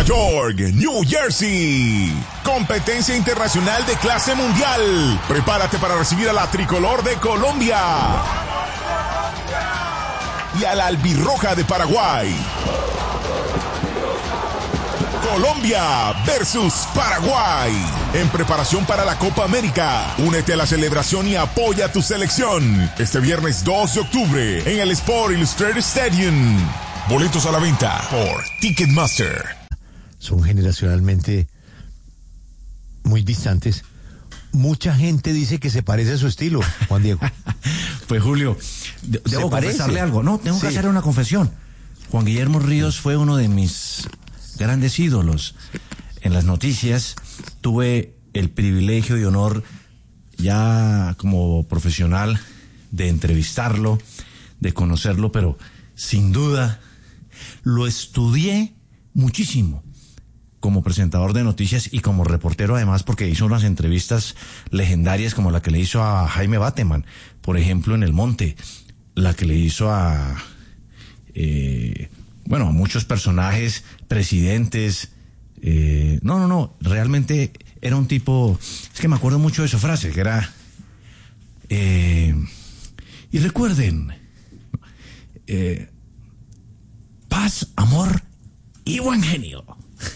York, New Jersey. Competencia internacional de clase mundial. Prepárate para recibir a la tricolor de Colombia y a la albirroja de Paraguay. Colombia versus Paraguay. En preparación para la Copa América. Únete a la celebración y apoya a tu selección. Este viernes 2 de octubre en el Sport Illustrated Stadium. Boletos a la venta por Ticketmaster. Son generacionalmente muy distantes. Mucha gente dice que se parece a su estilo, Juan Diego. Pues Julio, debo confesarle algo. No, tengo que hacer una confesión. Juan Guillermo Ríos fue uno de mis grandes ídolos en las noticias. Tuve el privilegio y honor ya como profesional de entrevistarlo, de conocerlo, pero sin duda lo estudié muchísimo como presentador de noticias y como reportero, además, porque hizo unas entrevistas legendarias como la que le hizo a Jaime Bateman, por ejemplo, en El Monte, la que le hizo a a muchos personajes, presidentes. Realmente era un tipo, es que me acuerdo mucho de su frase, que era, y recuerden, paz, amor y buen genio.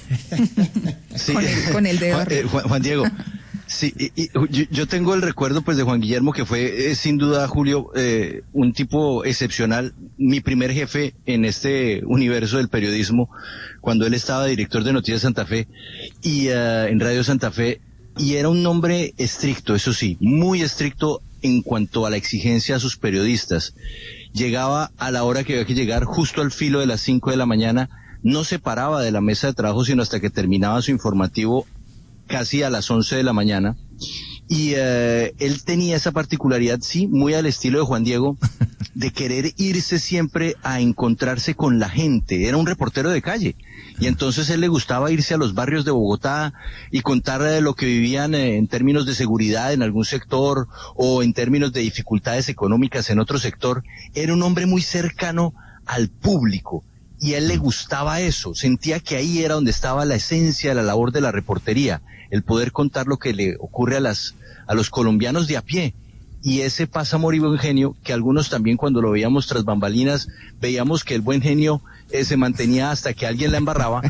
Sí. Con el dedo. Juan Diego, sí, yo tengo el recuerdo pues de Juan Guillermo, que fue sin duda, Julio, un tipo excepcional, mi primer jefe en este universo del periodismo, cuando él estaba director de Noticias Santa Fe y en Radio Santa Fe, y era un hombre estricto, eso sí, muy estricto en cuanto a la exigencia a sus periodistas. Llegaba a la hora que había que llegar, justo al filo de las 5 de la mañana, no se paraba de la mesa de trabajo sino hasta que terminaba su informativo casi a las 11 de la mañana. Y él tenía esa particularidad, sí, muy al estilo de Juan Diego, de querer irse siempre a encontrarse con la gente. Era un reportero de calle. Y entonces él le gustaba irse a los barrios de Bogotá y contar lo que vivían en términos de seguridad en algún sector o en términos de dificultades económicas en otro sector. Era un hombre muy cercano al público. Y a él le gustaba eso, sentía que ahí era donde estaba la esencia de la labor de la reportería, el poder contar lo que le ocurre a los colombianos de a pie. Y ese paz, amor y buen genio, que algunos también cuando lo veíamos tras bambalinas, veíamos que el buen genio se mantenía hasta que alguien la embarraba,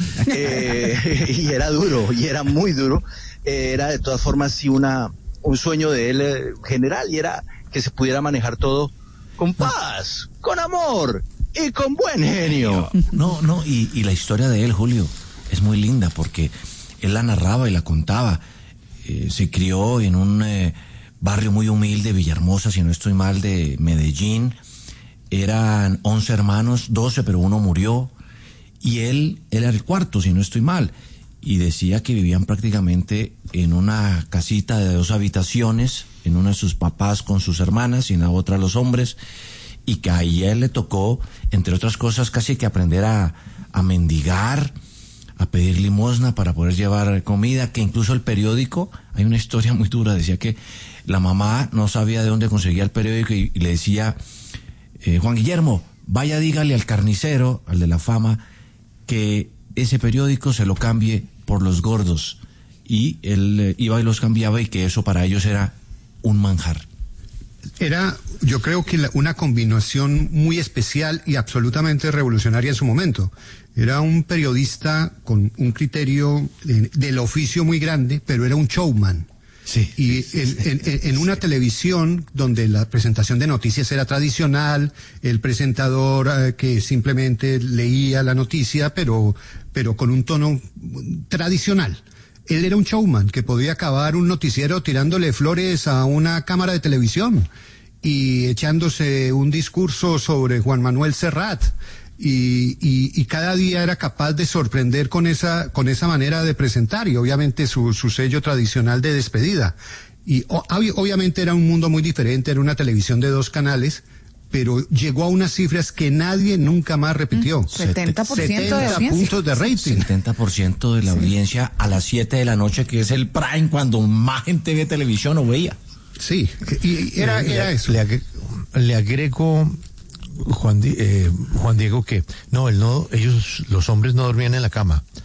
y era duro, y era muy duro. Era de todas formas sí un sueño de él general, y era que se pudiera manejar todo con paz, con amor y con buen genio. Y la historia de él, Julio, es muy linda porque él la narraba y la contaba. Se crió en un barrio muy humilde, Villahermosa, si no estoy mal, de Medellín. Eran 11 hermanos, 12, pero uno murió. Y él era el cuarto, si no estoy mal. Y decía que vivían prácticamente en una casita de 2 habitaciones, en una de sus papás con sus hermanas y en la otra los hombres. Y que a él le tocó, entre otras cosas, casi que aprender a mendigar, a pedir limosna para poder llevar comida, que incluso el periódico, hay una historia muy dura, decía que la mamá no sabía de dónde conseguía el periódico y le decía, Juan Guillermo, vaya dígale al carnicero, al de la fama, que ese periódico se lo cambie por los gordos. Y él iba y los cambiaba y que eso para ellos era un manjar. Era, yo creo que una combinación muy especial y absolutamente revolucionaria en su momento. Era un periodista con un criterio del oficio muy grande, pero era un showman. Sí. Y en una televisión donde la presentación de noticias era tradicional, el presentador que simplemente leía la noticia, pero con un tono tradicional. Él era un showman que podía acabar un noticiero tirándole flores a una cámara de televisión y echándose un discurso sobre Juan Manuel Serrat. Y cada día era capaz de sorprender con esa manera de presentar y obviamente su sello tradicional de despedida. Y obviamente era un mundo muy diferente, era una televisión de 2 canales, pero llegó a unas cifras que nadie nunca más repitió. 70% de 70 audiencia. puntos de rating. 70% de la audiencia a las 7 de la noche, que es el prime cuando más gente ve televisión o veía. Sí, y era eso. Le agrego, Juan Diego, que ellos, los hombres no dormían en la cama.